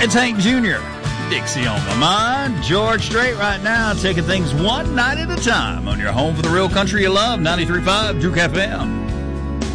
It's Hank Jr., Dixie on my mind. George Strait right now, taking things one night at a time on your home for the real country you love, 93.5 Juke FM.